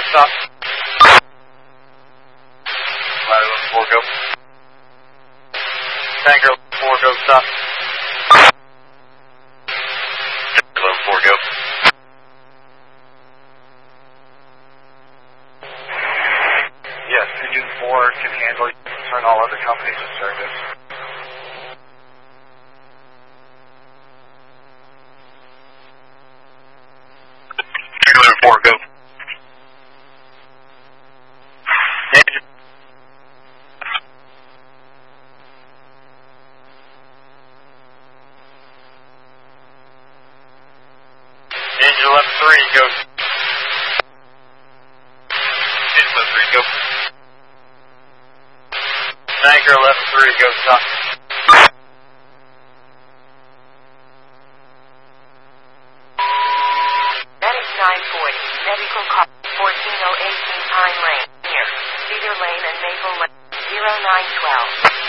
stop. Ladder 4, go. Tanker 4, go, stop. 4, go. Yes, Engine 4 can handle it. Turn all other companies to service. Tanker 4, go. Engine 11-3, go. Engine 11-3, go. Tanker 11-3, go, stop. Medic 940, medical call 14018 Pine Lane, near Cedar Lane and Maple Lane, 0912.